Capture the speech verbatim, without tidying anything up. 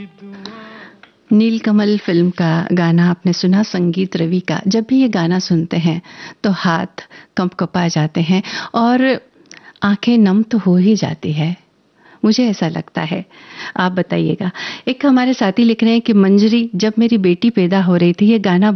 नीलकमल film का गाना आपने सुना, संगीत रवि का। जब भी ये गाना सुनते हैं तो हाथ कंपकपा जाते हैं और आंखें नम तो हो ही जाती है, मुझे ऐसा लगता है। आप बताइएगा। एक हमारे साथी लिख रहे हैं कि मंजरी, जब मेरी बेटी पैदा हो रही थी ये गाना